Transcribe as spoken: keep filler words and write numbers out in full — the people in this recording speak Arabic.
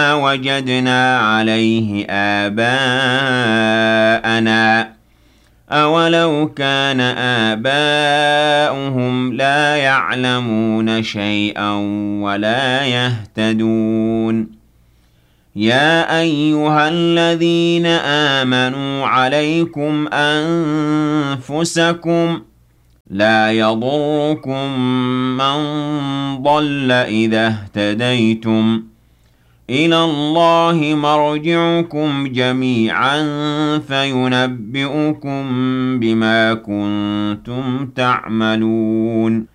وجدنا عليه آباءنا أولو كان آباؤهم لا يعلمون شيئا ولا يهتدون يا أيها الذين آمنوا عليكم أنفسكم لا يضركم من ضل إذا اهتديتم إلى الله مرجعكم جميعا فينبئكم بما كنتم تعملون